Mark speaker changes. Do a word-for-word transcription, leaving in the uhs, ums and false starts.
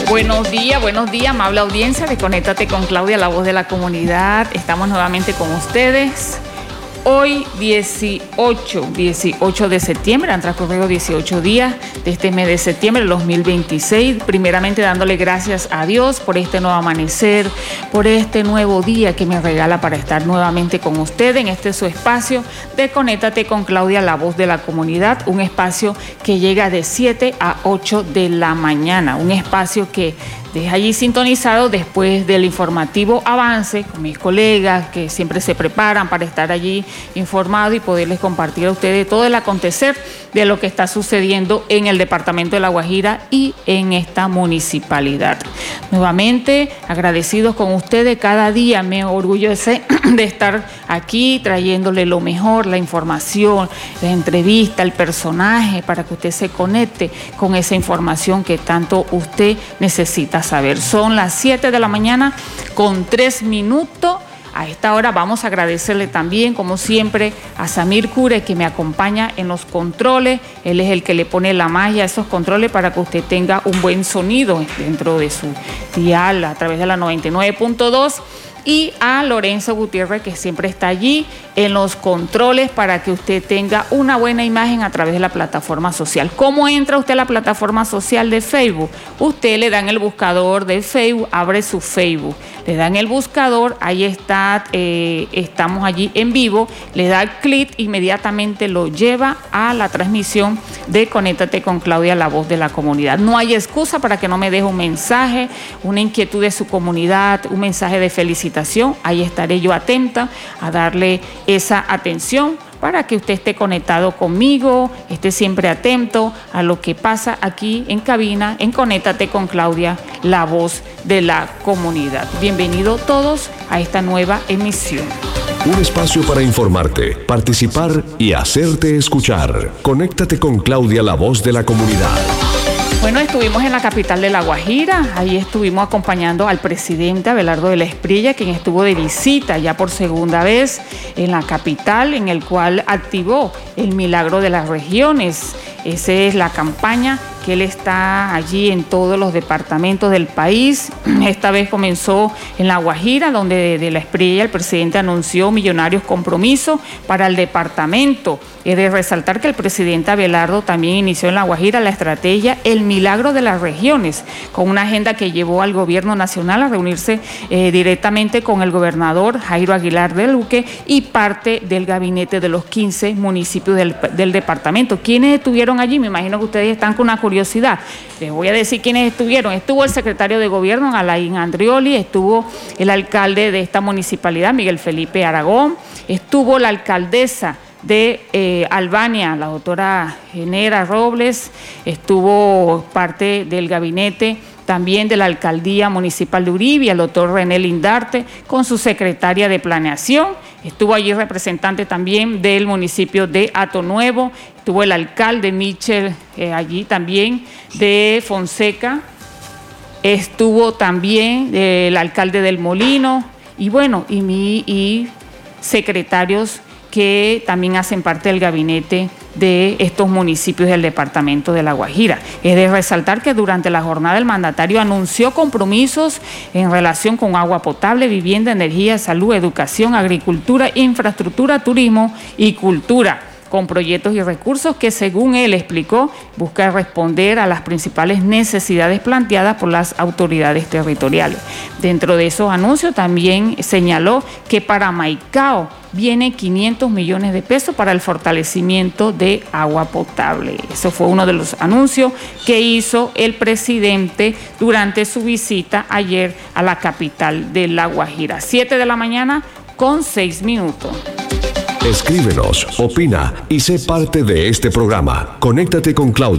Speaker 1: Buenos días, buenos días, amable audiencia de Conéctate con Claudia, la voz de la comunidad. Estamos nuevamente con ustedes. Hoy, dieciocho de septiembre, han transcurrido dieciocho días de este mes de septiembre del dos mil veintiséis. Primeramente dándole gracias a Dios por este nuevo amanecer, por este nuevo día que me regala para estar nuevamente con usted en este su espacio de Conéctate con Claudia, la voz de la comunidad. Un espacio que llega de siete a ocho de la mañana. Un espacio que deja allí sintonizado después del informativo Avance con mis colegas que siempre se preparan para estar allí informados y poderles compartir a ustedes todo el acontecer de lo que está sucediendo en el departamento de La Guajira y en esta municipalidad. Nuevamente agradecidos con ustedes, cada día me orgullece de estar aquí trayéndole lo mejor, la información, la entrevista, el personaje, para que usted se conecte con esa información que tanto usted necesita saber. Son las siete de la mañana con tres minutos. A esta hora vamos a agradecerle también, como siempre, a Samir Cure, que me acompaña en los controles. Él es el que le pone la magia a esos controles para que usted tenga un buen sonido dentro de su dial a través de la noventa y nueve punto dos. Y a Lorenzo Gutiérrez, que siempre está allí en los controles para que usted tenga una buena imagen a través de la plataforma social. ¿Cómo entra usted a la plataforma social de Facebook? Usted le da en el buscador de Facebook, abre su Facebook, le da en el buscador, ahí está, eh, estamos allí en vivo, le da clic, inmediatamente lo lleva a la transmisión de Conéctate con Claudia, la voz de la comunidad. No hay excusa para que no me deje un mensaje, una inquietud de su comunidad, un mensaje de felicitación. Ahí estaré yo atenta a darle esa atención para que usted esté conectado conmigo, esté siempre atento a lo que pasa aquí en cabina, en Conéctate con Claudia, la voz de la comunidad. Bienvenidos todos a esta nueva emisión.
Speaker 2: Un espacio para informarte, participar y hacerte escuchar. Conéctate con Claudia, la voz de la comunidad.
Speaker 1: Bueno, estuvimos en la capital de La Guajira, ahí estuvimos acompañando al presidente Abelardo de la Espriella, quien estuvo de visita ya por segunda vez en la capital, en el cual activó el Milagro de las Regiones. Esa es la campaña que él está allí en todos los departamentos del país. Esta vez comenzó en La Guajira, donde de, de la Espriella el presidente anunció millonarios compromisos para el departamento. Es de resaltar que el presidente Abelardo también inició en La Guajira la estrategia El Milagro de las Regiones, con una agenda que llevó al gobierno nacional a reunirse eh, directamente con el gobernador Jairo Aguilar de Luque y parte del gabinete de los quince municipios del, del departamento. ¿Quiénes estuvieron allí? Me imagino que ustedes están con una curiosidad. Les voy a decir quiénes estuvieron. Estuvo el secretario de gobierno, Alain Andrioli, estuvo el alcalde de esta municipalidad, Miguel Felipe Aragón, estuvo la alcaldesa de eh, Albania, la doctora Genera Robles, estuvo parte del gabinete también de la alcaldía municipal de Uribe, el doctor René Lindarte, con su secretaria de planeación. Estuvo allí representante también del municipio de Hato Nuevo, estuvo el alcalde Michel eh, allí también de Fonseca, estuvo también eh, el alcalde del Molino, y bueno, y, mi, y secretarios que también hacen parte del gabinete de estos municipios del departamento de La Guajira. Es de resaltar que durante la jornada el mandatario anunció compromisos en relación con agua potable, vivienda, energía, salud, educación, agricultura, infraestructura, turismo y cultura, con proyectos y recursos que, según él explicó, busca responder a las principales necesidades planteadas por las autoridades territoriales. Dentro de esos anuncios también señaló que para Maicao viene quinientos millones de pesos para el fortalecimiento de agua potable. Eso fue uno de los anuncios que hizo el presidente durante su visita ayer a la capital de La Guajira. Siete de la mañana con seis minutos.
Speaker 2: Escríbenos, opina y sé parte de este programa. Conéctate con Claudia.